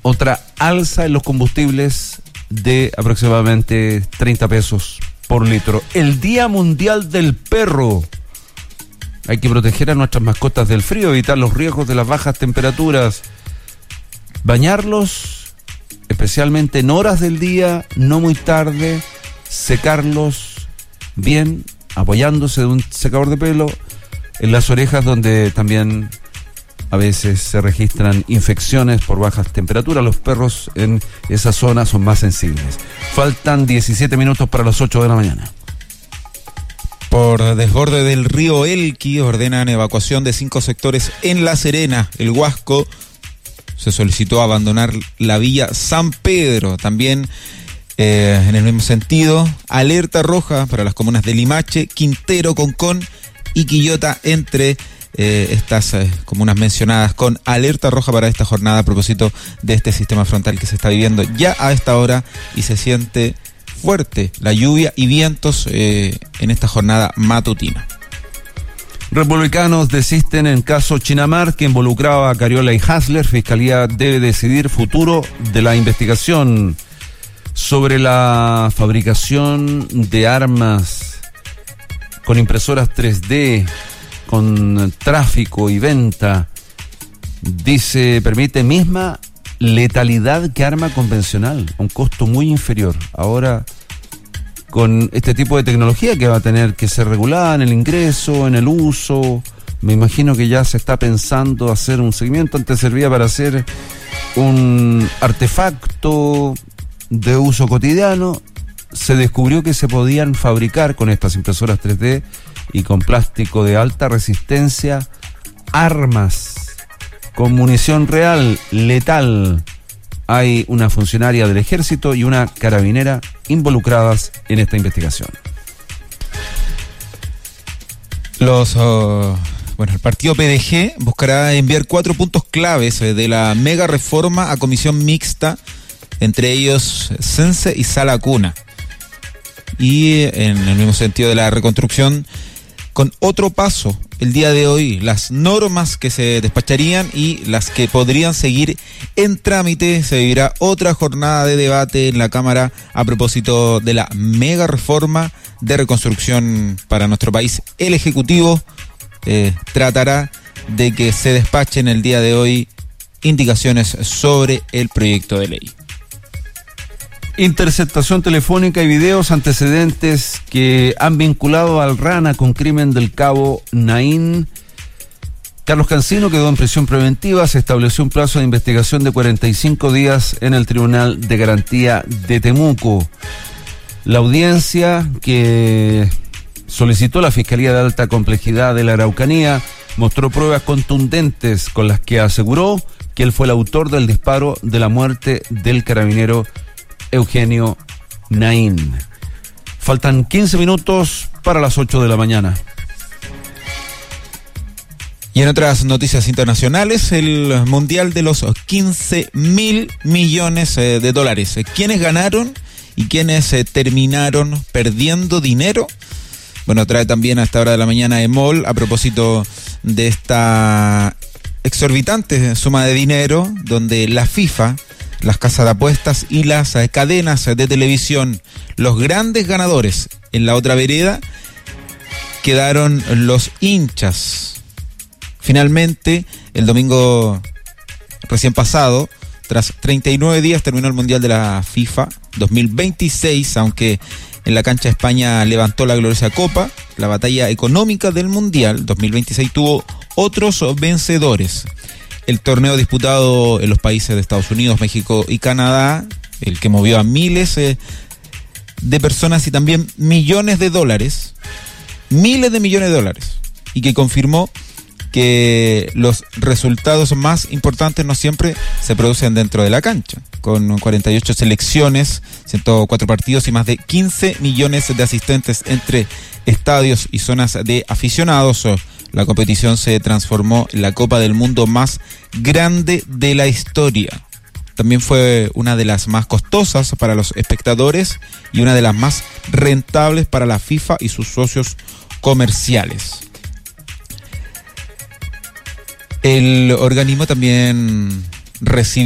otra alza en los combustibles de aproximadamente 30 pesos por litro. El Día Mundial del Perro. Hay que proteger a nuestras mascotas del frío, evitar los riesgos de las bajas temperaturas. Bañarlos, especialmente en horas del día, no muy tarde. Secarlos bien, apoyándose de un secador de pelo en las orejas, donde también a veces se registran infecciones por bajas temperaturas. Los perros en esa zona son más sensibles. Faltan 17 minutos para las 8 de la mañana. Por desborde del río Elqui ordenan evacuación de 5 sectores en La Serena. El Huasco se solicitó abandonar la villa San Pedro. También en el mismo sentido, alerta roja para las comunas de Limache, Quintero, Concón y Quillota, entre estas comunas mencionadas, con alerta roja para esta jornada a propósito de este sistema frontal que se está viviendo ya a esta hora y se siente fuerte la lluvia y vientos en esta jornada matutina. Republicanos desisten en caso Chinamar, que involucraba a Cariola y Hasler. Fiscalía debe decidir futuro de la investigación sobre la fabricación de armas con impresoras 3D, con tráfico y venta. Dice, permite misma letalidad que arma convencional, a un costo muy inferior. Ahora, con este tipo de tecnología que va a tener que ser regulada en el ingreso, en el uso, me imagino que ya se está pensando hacer un seguimiento. Antes servía para hacer un artefacto de uso cotidiano. Se descubrió que se podían fabricar con estas impresoras 3D y con plástico de alta resistencia armas con munición real, letal. Hay una funcionaria del ejército y una carabinera involucradas en esta investigación. El partido PDG buscará enviar 4 puntos claves de la mega reforma a comisión mixta, entre ellos Sense y Sala Cuna. Y en el mismo sentido de la reconstrucción, con otro paso el día de hoy, las normas que se despacharían y las que podrían seguir en trámite. Se vivirá otra jornada de debate en la Cámara a propósito de la mega reforma de reconstrucción para nuestro país. El Ejecutivo tratará de que se despachen el día de hoy indicaciones sobre el proyecto de ley. Interceptación telefónica y videos, antecedentes que han vinculado al Rana con crimen del cabo Naín. Carlos Cancino quedó en prisión preventiva. Se estableció un plazo de investigación de 45 días en el Tribunal de Garantía de Temuco. La audiencia que solicitó la Fiscalía de Alta Complejidad de la Araucanía mostró pruebas contundentes con las que aseguró que él fue el autor del disparo de la muerte del carabinero Eugenio Naín. Faltan 15 minutos para las 8 de la mañana. Y en otras noticias internacionales, el mundial de los 15.000 millones de dólares. ¿Quiénes ganaron y quiénes terminaron perdiendo dinero? Bueno, trae también a esta hora de la mañana EMOL a propósito de esta exorbitante suma de dinero, donde la FIFA, las casas de apuestas y las cadenas de televisión, los grandes ganadores. En la otra vereda quedaron los hinchas. Finalmente, el domingo recién pasado, tras 39 días, terminó el Mundial de la FIFA 2026, aunque en la cancha España levantó la gloriosa copa. La batalla económica del Mundial 2026 tuvo otros vencedores. El torneo disputado en los países de Estados Unidos, México y Canadá, el que movió a miles de personas y también millones de dólares, miles de millones de dólares, y que confirmó que los resultados más importantes no siempre se producen dentro de la cancha. Con 48 selecciones, 104 partidos y más de 15 millones de asistentes entre estadios y zonas de aficionados, la competición se transformó en la Copa del Mundo más grande de la historia. También fue una de las más costosas para los espectadores y una de las más rentables para la FIFA y sus socios comerciales. El organismo también recibió